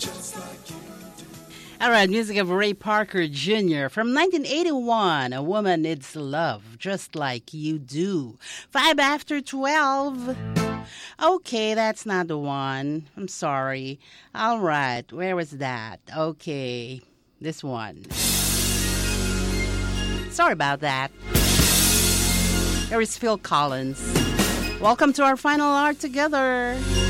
All right, music of Ray Parker Jr. from 1981. A Woman Needs Love, Just Like You Do. 5 after 12. Okay, that's not the one. I'm sorry. All right, where was that? Okay, this one. Sorry about that. There is Phil Collins. Welcome to our final hour together.